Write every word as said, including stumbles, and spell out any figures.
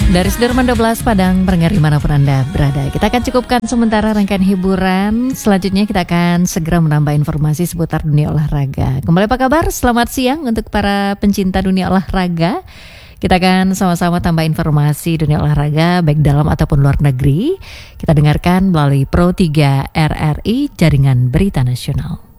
Dari Sudirman dua belas Padang, pendengar dimanapun Anda berada, kita akan cukupkan sementara rangkaian hiburan. Selanjutnya kita akan segera menambah informasi seputar dunia olahraga. Kembali apa kabar? Selamat siang untuk para pencinta dunia olahraga. Kita akan sama-sama tambah informasi dunia olahraga baik dalam ataupun luar negeri. Kita dengarkan melalui Pro tiga R R I, Jaringan Berita Nasional.